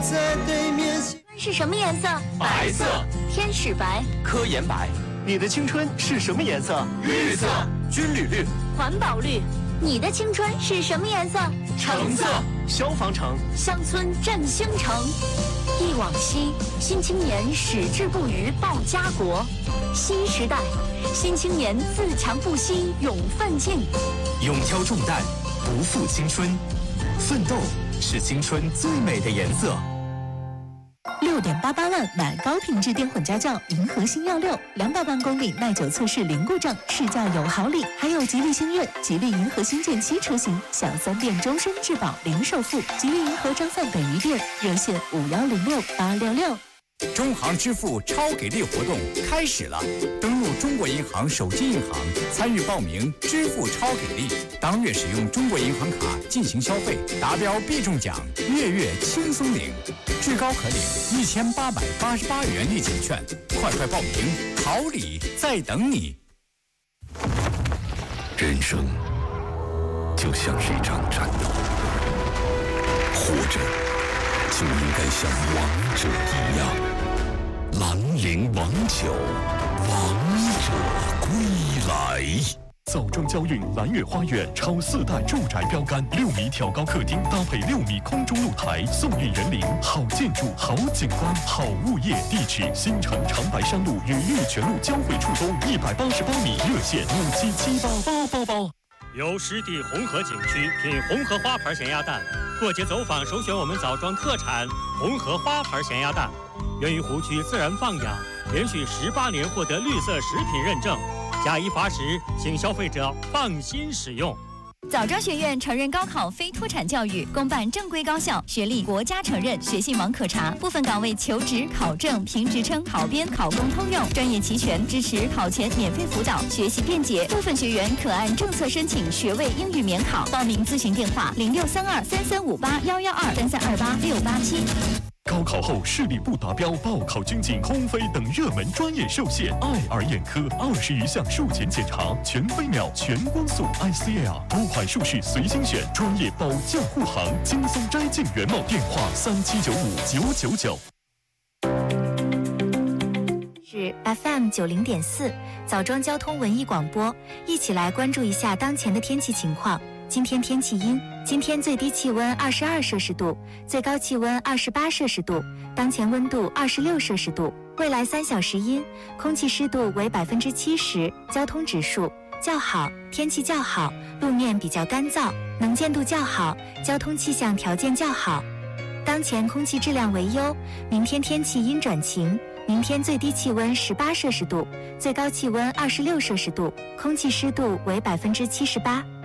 在对面。 是什么颜色？ 白色。 天使白。 科研白。 你的青春是什么颜色？ 绿色。军旅绿。 环保绿。你的青春是什么颜色？ 橙色。 消防橙。 乡村振兴城。忆往昔，新青年矢志不渝报家国。新时代，新青年自强不息勇奋进。 勇挑重担，不负青春。奋斗是青春最美的颜色。 6.88万买高品质电混家轿，银河星耀6，200万公里耐久测试零故障，试驾有好礼，还有吉利星越、吉利银河星舰7车型，享3电终身质保零首付。吉利银河张范北宜店热线5106866。 中行支付超给力活动开始了，登录中国银行手机银行参与报名支付超给力，当月使用中国银行卡进行消费，达标必中奖，月月轻松领，至高可领1888元立减券，快报名，好礼在等你。 人生就像是一场战斗，活着就应该像王者一样。兰陵王酒，王者归来。 枣庄交运蓝月花园超4代住宅标杆，6米挑高客厅搭配6米空中露台，送运园林，好建筑、好景观、好物业。地址：新城长白山路与玉泉路交汇处东188米，热线577888888。 由湿地红河景区品红河花牌咸鸭蛋，过节走访首选我们枣庄特产红河花牌咸鸭蛋，源于湖区自然放养，连续18年获得绿色食品认证。假一罚食，请消费者放心使用。 枣庄学院承认高考非脱产教育，公办正规高校，学历国家承认，学信网可查。部分岗位求职、考证、评职称、考编、考公通用，专业齐全，支持考前免费辅导，学习便捷。部分学员可按政策申请学位英语免考。报名咨询电话：063233581123328687。 高考后视力不达标、报考军警、空飞等热门专业受限，爱尔眼科20余项术前检查，全飞秒、全光速 ICL， 多款术式随心选，专业保驾护航，轻松摘镜原貌。电话37959999。 是 FM90.4，枣庄交通文艺广播，一起来关注一下当前的天气情况。今天天气阴，今天最低气温22摄氏度，最高气温28摄氏度，当前温度26摄氏度。未来3小时阴，空气湿度为70%，交通指数较好，天气较好，路面比较干燥，能见度较好，交通气象条件较好。当前空气质量为优，明天天气阴转晴。明天最低气温18摄氏度，最高气温26摄氏度，空气湿度为78%。